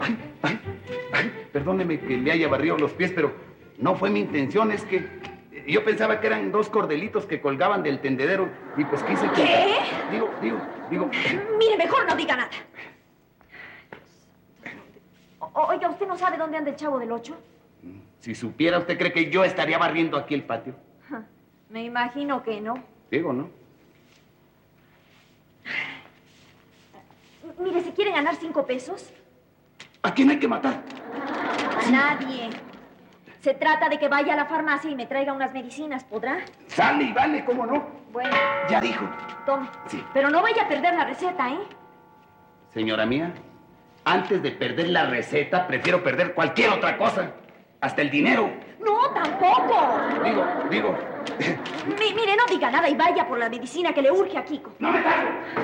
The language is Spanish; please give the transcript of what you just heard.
Perdóneme que le haya barrido los pies, pero no fue mi intención. Es que yo pensaba que eran 2 cordelitos que colgaban del tendedero y pues quise que... ¿Qué? Digo... Mire, mejor no diga nada. Oiga, ¿usted no sabe dónde anda el Chavo del Ocho? Si supiera, ¿usted cree que yo estaría barriendo aquí el patio? Me imagino que no. Digo, ¿no? Mire, si quiere ganar 5 pesos... ¿A quién hay que matar? A nadie. Se trata de que vaya a la farmacia y me traiga unas medicinas, ¿podrá? Sale y vale, ¿cómo no? Bueno. Ya dijo. Tome. Sí. Pero no vaya a perder la receta, ¿eh? Señora mía, antes de perder la receta, prefiero perder cualquier otra cosa. Hasta el dinero. No, tampoco. Digo... Mire, no diga nada y vaya por la medicina que le urge a Kiko. ¡No me tardo!